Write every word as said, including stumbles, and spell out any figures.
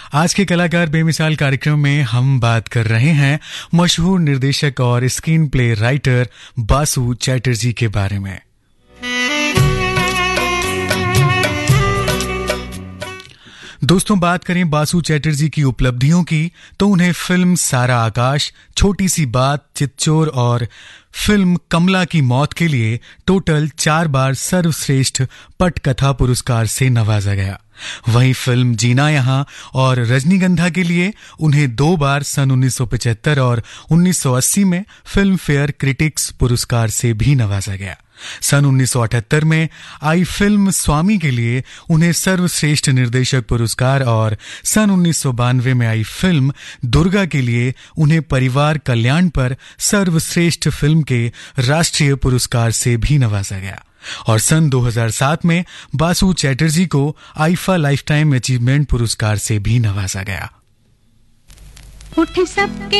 आज के कलाकार बेमिसाल कार्यक्रम में हम बात कर रहे हैं मशहूर निर्देशक और screen play writer Basu Chatterjee के बारे में। दोस्तों, बात करें बासु चैटर्जी की उपलब्धियों की तो उन्हें फिल्म सारा आकाश, छोटी सी बात, चितचोर और फिल्म कमला की मौत के लिए टोटल चार बार सर्वश्रेष्ठ पटकथा पुरस्कार से नवाजा गया। वहीं फिल्म जीना यहाँ और रजनीगंधा के लिए उन्हें दो बार सन उन्नीस सौ पचहत्तर और उन्नीस सौ अस्सी में फिल्म फेयर क्रिटिक्स पुरस्कार से भी नवाजा गया। सन उन्नीस सौ अठहत्तर में आई फिल्म स्वामी के लिए उन्हें सर्वश्रेष्ठ निर्देशक पुरस्कार और सन उन्नीस सौ बानवे में आई फिल्म दुर्गा के लिए उन्हें परिवार कल्याण पर सर्वश्रेष्ठ फिल्म के राष्ट्रीय पुरस्कार से भी नवाजा गया। और सन दो हज़ार सात में बासु चैटर्जी को आईफा लाइफटाइम अचीवमेंट पुरस्कार से भी नवाजा गया।